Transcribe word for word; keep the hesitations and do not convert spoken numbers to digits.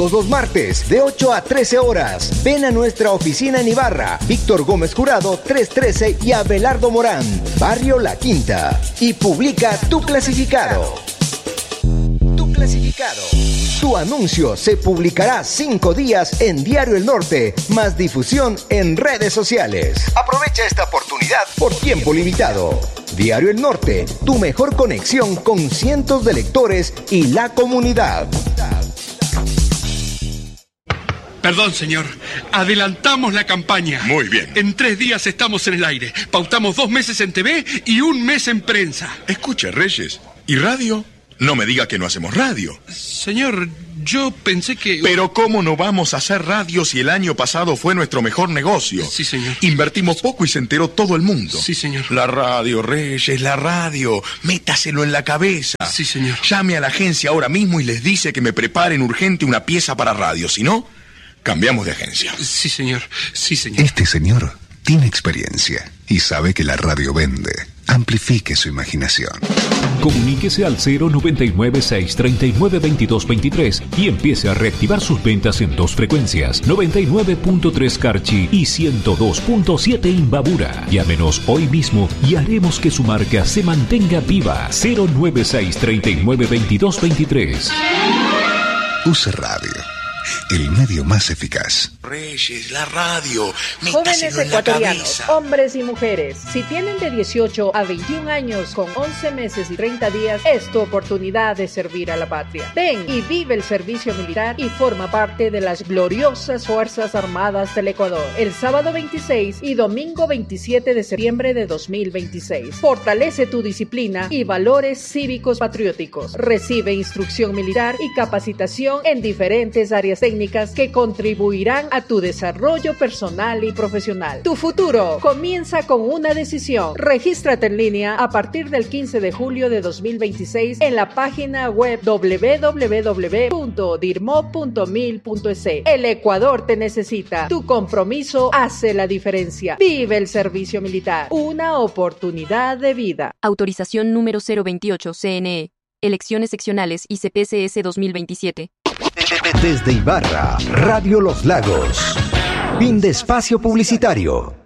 Todos los martes, de ocho a trece horas. Ven a nuestra oficina en Ibarra, Víctor Gómez Jurado, trescientos trece y Abelardo Morán, Barrio La Quinta. Y publica tu clasificado. Tu clasificado. Tu anuncio se publicará cinco días en Diario El Norte, más difusión en redes sociales. Aprovecha esta oportunidad por tiempo limitado. Diario El Norte, tu mejor conexión con cientos de lectores y la comunidad. Perdón, señor. Adelantamos la campaña. Muy bien. En tres días estamos en el aire. Pautamos dos meses en T V y un mes en prensa. Escuche, Reyes. ¿Y radio? No me diga que no hacemos radio. Señor, yo pensé que... Pero ¿cómo no vamos a hacer radio si el año pasado fue nuestro mejor negocio? Sí, señor. Invertimos poco y se enteró todo el mundo. Sí, señor. La radio, Reyes, la radio. Métaselo en la cabeza. Sí, señor. Llame a la agencia ahora mismo y les dice que me preparen urgente una pieza para radio. Si no, cambiamos de agencia. Sí, señor. Sí, señor. Este señor tiene experiencia y sabe que la radio vende. Amplifique su imaginación. Comuníquese al cero noventa y nueve, seiscientos treinta y nueve, veintidós veintitrés y empiece a reactivar sus ventas en dos frecuencias, noventa y nueve punto tres Carchi y ciento dos punto siete Imbabura. Llámenos hoy mismo y haremos que su marca se mantenga viva. cero nueve seis, treinta y nueve, veintidós veintitrés. Use radio, el medio más eficaz. Reyes, la radio. Jóvenes ecuatorianos, hombres y mujeres, si tienen de dieciocho a veintiún años con once meses y treinta días, es tu oportunidad de servir a la patria. Ven y vive el servicio militar y forma parte de las gloriosas Fuerzas Armadas del Ecuador. El sábado veintiséis y domingo veintisiete de septiembre de dos mil veintiséis. Fortalece tu disciplina y valores cívicos patrióticos. Recibe instrucción militar y capacitación en diferentes áreas técnicas que contribuirán a tu desarrollo personal y profesional. Tu futuro comienza con una decisión. Regístrate en línea a partir del quince de julio de dos mil veintiséis en la página web doble u doble u doble u punto dirmo punto mil punto es. El Ecuador te necesita. Tu compromiso hace la diferencia. Vive el servicio militar. Una oportunidad de vida. Autorización número cero veintiocho C N E. Elecciones seccionales I C P C S dos mil veintisiete. Desde Ibarra, Radio Los Lagos. Fin de espacio publicitario.